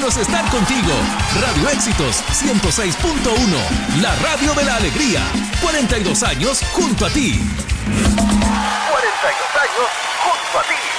menos estar contigo. Radio Éxitos 106.1, la radio de la alegría. 42 años junto a ti. 42 años junto a ti.